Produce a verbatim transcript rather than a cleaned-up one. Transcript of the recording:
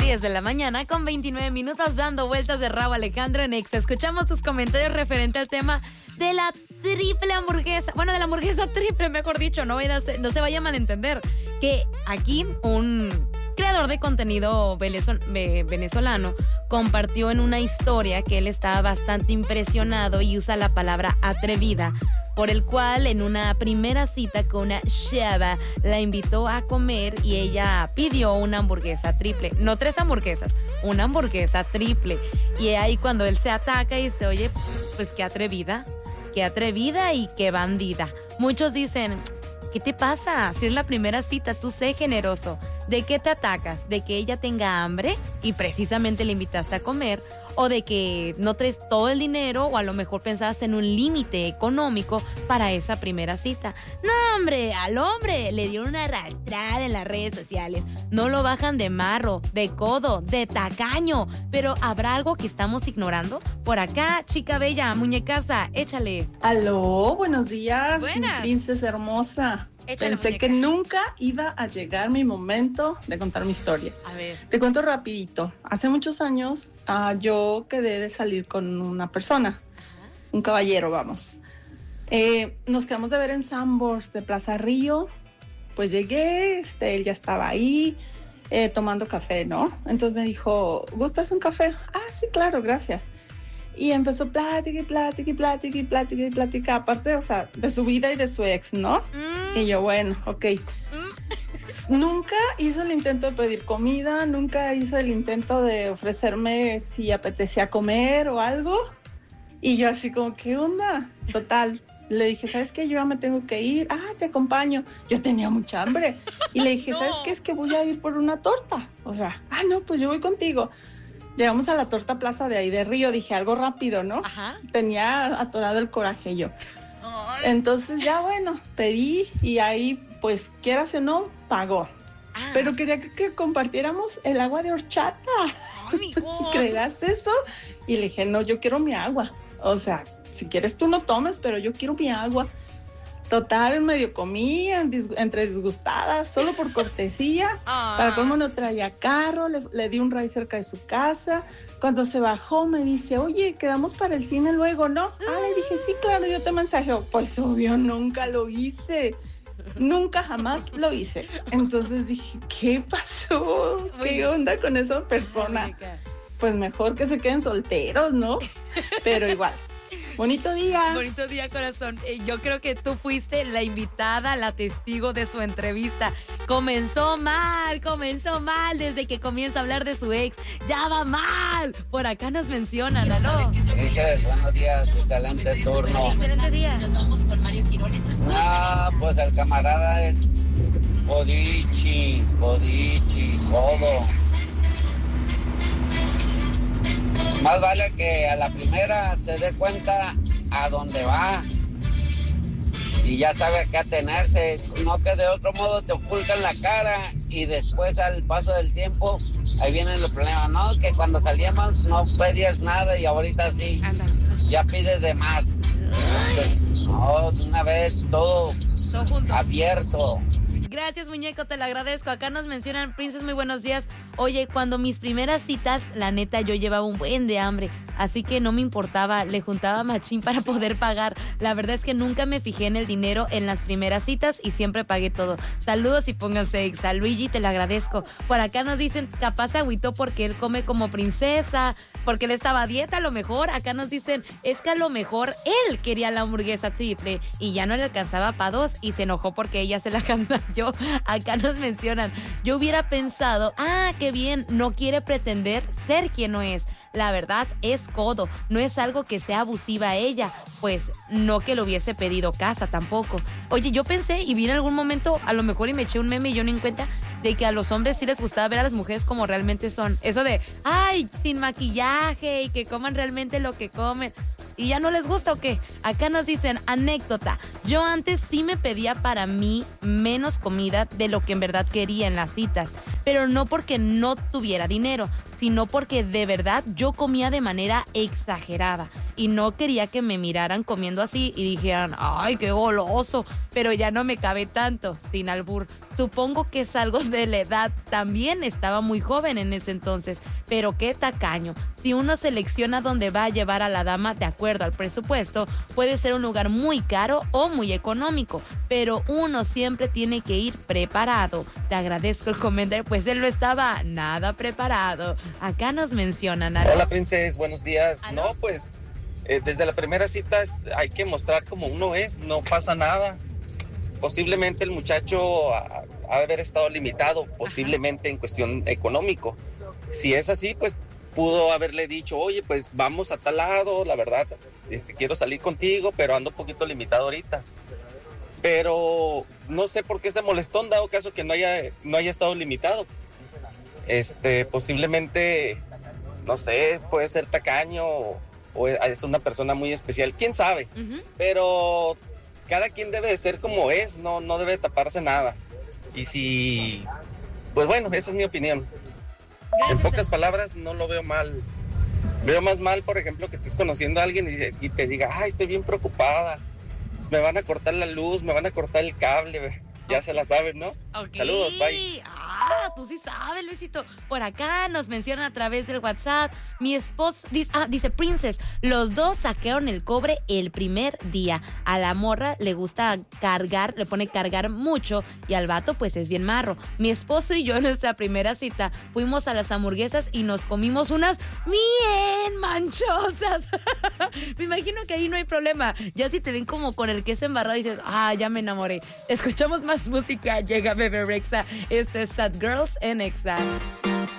diez de la mañana con veintinueve minutos dando vueltas de Rauw Alejandro en Exa. Escuchamos tus comentarios referente al tema de la triple hamburguesa. Bueno, de la hamburguesa triple, mejor dicho. No, vaya a ser, no se vaya a malentender. Que aquí un creador de contenido venezolano compartió en una historia que él estaba bastante impresionado y usa la palabra atrevida, por el cual en una primera cita con una chava la invitó a comer y ella pidió una hamburguesa triple. No tres hamburguesas, una hamburguesa triple. Y ahí cuando él se ataca y dice, oye, pues qué atrevida, qué atrevida y qué bandida. Muchos dicen, ¿qué te pasa? Si es la primera cita, tú sé generoso. ¿De qué te atacas? ¿De que ella tenga hambre y precisamente le invitaste a comer? ¿O de que no traes todo el dinero o a lo mejor pensabas en un límite económico para esa primera cita? No, hombre, al hombre le dieron una arrastrada en las redes sociales. No lo bajan de marro, de codo, de tacaño. Pero ¿habrá algo que estamos ignorando? Por acá, chica bella, muñecaza, échale. Aló, buenos días. Buenas. Princesa hermosa. Échale, Pensé muñeca. que nunca iba a llegar mi momento de contar mi historia. A ver. Te cuento rapidito. Hace muchos años uh, yo quedé de salir con una persona, un caballero, vamos. Eh, nos quedamos de ver en Sanborns de Plaza Río. Pues llegué, este, él ya estaba ahí eh, tomando café, ¿no? Entonces me dijo, ¿gustas un café? Ah, sí, claro, gracias. Y empezó plática y plática y plática y plática y plática, aparte, o sea, de su vida y de su ex, ¿no? Mm. Y yo, bueno, ok. Mm. Nunca hizo el intento de pedir comida, nunca hizo el intento de ofrecerme si apetecía comer o algo. Y yo así como, ¿qué onda? Total, le dije, ¿sabes qué? Yo ya me tengo que ir. Ah, te acompaño. Yo tenía mucha hambre. Y le dije, no. ¿Sabes qué? Es que voy a ir por una torta. O sea, ah, no, pues yo voy contigo. Llegamos a la torta plaza de ahí de Río, dije algo rápido, ¿no? Ajá. Tenía atorado el coraje yo. Ay. Entonces ya bueno, pedí y ahí pues quieras o no, pagó. Ah. Pero quería que, que compartiéramos el agua de horchata. Ay, ¿creerás eso? Y le dije, no, yo quiero mi agua. O sea, si quieres tú no tomes, pero yo quiero mi agua. Total, medio comía, dis- entre disgustadas, solo por cortesía. Ah. Para cómo no traía carro, le, le di un ride cerca de su casa. Cuando se bajó me dice, oye, quedamos para el cine luego, ¿no? Ah, le dije, sí, claro, yo te mensajeo. Pues obvio, nunca lo hice. Nunca jamás lo hice. Entonces dije, ¿qué pasó? ¿Qué onda con esa persona? Pues mejor que se queden solteros, ¿no? Pero igual. Bonito día. Bonito día, corazón. Eh, yo creo que tú fuiste la invitada, la testigo de su entrevista. Comenzó mal, comenzó mal desde que comienza a hablar de su ex. Ya va mal. Por acá nos mencionan, aló. Dije, buenos días, excelente turno. Excelente día. Nos vamos con Mario Quirón. Esto es Ah, pues el camarada es Codichi, Codichi, todo. Más vale que a la primera se dé cuenta a dónde va y ya sabe a qué atenerse, no que de otro modo te ocultan la cara y después al paso del tiempo ahí vienen los problemas, ¿no? Que cuando salíamos no pedías nada y ahorita sí, ya pides de más. Entonces, no, de una vez todo abierto. Gracias, muñeco, te lo agradezco. Acá nos mencionan, Princess, muy buenos días. Oye, cuando mis primeras citas, la neta, yo llevaba un buen de hambre, así que no me importaba, le juntaba machín para poder pagar. La verdad es que nunca me fijé en el dinero en las primeras citas y siempre pagué todo. Saludos y pónganse exa. Luigi, te lo agradezco. Por acá nos dicen, capaz se agüitó porque él come como princesa, porque él estaba a dieta a lo mejor. Acá nos dicen, es que a lo mejor él quería la hamburguesa triple y ya no le alcanzaba para dos y se enojó porque ella se la yo. Acá nos mencionan, yo hubiera pensado, ah, qué bien, no quiere pretender ser quien no es. La verdad es codo, no es algo que sea abusiva a ella, pues no que le hubiese pedido casa tampoco. Oye, yo pensé y vi en algún momento, a lo mejor y me eché un meme y yo no en cuenta, de que a los hombres sí les gustaba ver a las mujeres como realmente son. Eso de, ay, sin maquillaje y que coman realmente lo que comen. ¿Y ya no les gusta o qué? Acá nos dicen, anécdota, yo antes sí me pedía para mí menos comida de lo que en verdad quería en las citas, pero no porque no tuviera dinero, sino porque de verdad yo comía de manera exagerada y no quería que me miraran comiendo así y dijeran, ay, qué goloso, pero ya no me cabe tanto, sin albur. Supongo que es algo de la edad, también estaba muy joven en ese entonces, pero qué tacaño. Si uno selecciona dónde va a llevar a la dama de acuerdo al presupuesto, puede ser un lugar muy caro o muy económico, pero uno siempre tiene que ir preparado. Te agradezco el comentario, pues él no estaba nada preparado. Acá nos mencionan. ¿Aló? Hola, princesa, buenos días. ¿Aló? No, pues eh, desde la primera cita hay que mostrar como uno es, no pasa nada. Posiblemente el muchacho ha, ha de haber estado limitado, posiblemente en cuestión económico. Si es así, pues pudo haberle dicho, oye, pues vamos a tal lado, la verdad, este, quiero salir contigo, pero ando un poquito limitado ahorita. Pero no sé por qué se molestó, en dado caso que no haya, no haya estado limitado. Este, posiblemente, no sé, puede ser tacaño o, o es una persona muy especial, quién sabe. Uh-huh. Pero cada quien debe de ser como es, no, no debe taparse nada. Y si, pues bueno, esa es mi opinión. Gracias. En pocas palabras, no lo veo mal. Veo más mal, por ejemplo, que estés conociendo a alguien y, y te diga, ay, estoy bien preocupada, me van a cortar la luz, me van a cortar el cable. Ya se la saben, ¿no? Okay. Saludos, bye. Ah, tú sí sabes, Luisito. Por acá nos mencionan a través del WhatsApp. Mi esposo, dice, ah, dice Princess, los dos saquearon el cobre el primer día. A la morra le gusta cargar, le pone cargar mucho y al vato pues es bien marro. Mi esposo y yo en nuestra primera cita fuimos a las hamburguesas y nos comimos unas bien manchosas. Me imagino que ahí no hay problema. Ya si te ven como con el queso embarrado dices, ah, ya me enamoré. Escuchamos más música, llega Bebe Rexha. Esto es Sad Girls en Exa.